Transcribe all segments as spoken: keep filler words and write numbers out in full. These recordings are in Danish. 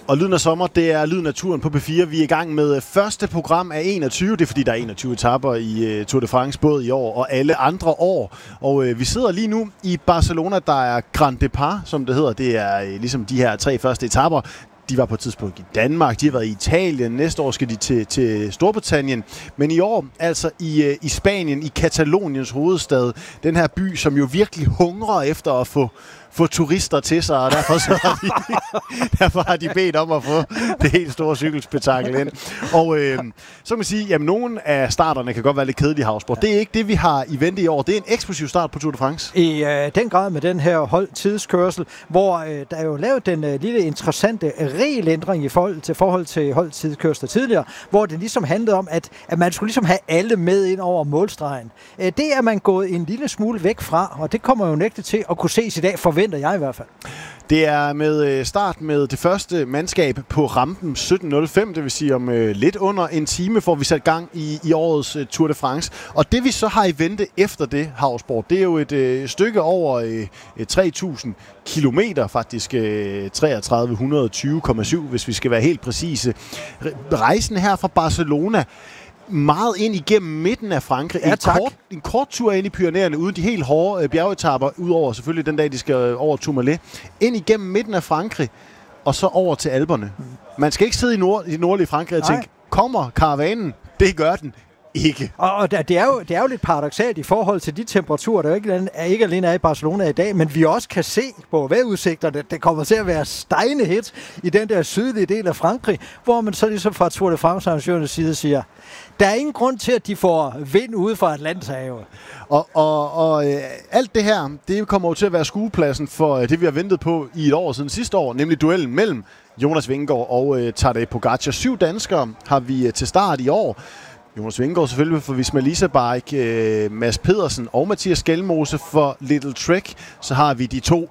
Og Lyden af sommer, det er Lyden af turen på P fire. Vi er i gang med første program af enogtyve. Det er fordi, der er enogtyve etaper i uh, Tour de France, både i år og alle andre år. Og uh, vi sidder lige nu i Barcelona, der er Grand Départ, som det hedder. Det er uh, ligesom de her tre første etaper. De var på et tidspunkt i Danmark, de har været i Italien, næste år skal de til, til Storbritannien. Men i år, altså i, i Spanien, i Kataloniens hovedstad, den her by, som jo virkelig hungrer efter at få, få turister til sig, og derfor, så har, de, derfor har de bedt om at få det helt store cykelspektakel ind. Og øh, så kan man sige, at nogle af starterne kan godt være lidt kedelige, Hausborg. Det er ikke det, vi har i vente i år. Det er en eksplosiv start på Tour de France. I øh, den grad med den her holdtidskørsel, hvor øh, der er jo lavet den øh, lille interessante regelændring i forhold til, forhold til holdtidskørsel tidligere, hvor det ligesom handlede om, at, at man skulle ligesom have alle med ind over målstregen. Øh, det er man gået en lille smule væk fra, og det kommer jo nægtet til at kunne ses i dag, forventer jeg i hvert fald. Det er med start med det første mandskab på rampen sytten nul fem, det vil sige om øh, lidt under en time får vi sat gang i, i årets øh, Tour de France. Og det vi så har i vente efter det, Hausborg, det er jo et øh, stykke over øh, tre tusind kilometer, faktisk øh, tre tusind tre hundrede og tyve komma syv, hvis vi skal være helt præcise. Rejsen her fra Barcelona, meget ind igennem midten af Frankrig. Ja, en, kort, en kort tur ind i Pyrenæerne, uden de helt hårde øh, bjergetapper, udover selvfølgelig den dag, de skal øh, over Tourmalet. Ind igennem midten af Frankrig, og så over til Alperne. Man skal ikke sidde i, nord, i nordlige Frankrig og tænke, kommer karavanen? Det gør den ikke. Og, og det, er jo, det er jo lidt paradoksalt i forhold til de temperaturer, der jo ikke, er, ikke alene er i Barcelona i dag, men vi også kan se på vejrudsigterne, det kommer til at være stejende hit i den der sydlige del af Frankrig, hvor man så ligesom fra Tour de France-arrangørernes side siger, der er ingen grund til, at de får vind ude fra Atlanterhavet. Og, og, og øh, alt det her, det kommer jo til at være skuepladsen for øh, det, vi har ventet på i et år siden sidste år, nemlig duellen mellem Jonas Vingegaard og øh, Tadej Pogačar. Syv danskere har vi øh, til start i år. Jonas Vingegaard selvfølgelig for Visma Lease Bike, øh, Mads Pedersen og Mathias Skelmose for Little Trek. Så har vi de to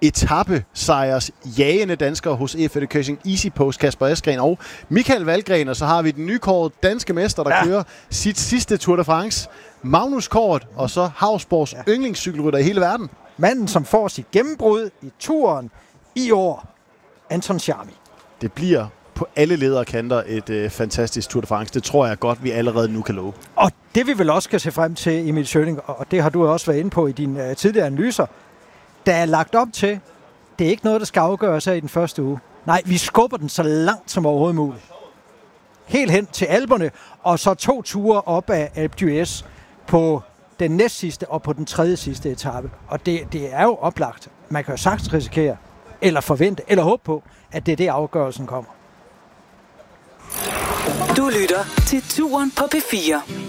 etape-sejrs jagende danskere hos E F Education Easy Post, Kasper Asgreen og Michael Valgren. Og så har vi den nykårede danske mester, der ja. kører sit sidste Tour de France, Magnus Kort, og så Hausborgs ja. yndlingscykelrytter i hele verden. Manden, som får sit gennembrud i turen i år, Anton Charmi. Det bliver på alle ledere kanter et øh, fantastisk Tour de France. Det tror jeg godt, vi allerede nu kan love. Og det vi vel også kan se frem til, Emil Schøning, og det har du også været inde på i dine øh, tidligere analyser, der er lagt op til, det er ikke noget, der skal afgøres her i den første uge. Nej, vi skubber den så langt som overhovedet muligt. Helt hen til Alperne, og så to ture op af Alpe d'Huez på den næst sidste og på den tredje sidste etape. Og det, det er jo oplagt. Man kan jo sagtens risikere, eller forvente, eller håbe på, at det er det, afgørelsen kommer. Du lytter til Turen på P fire.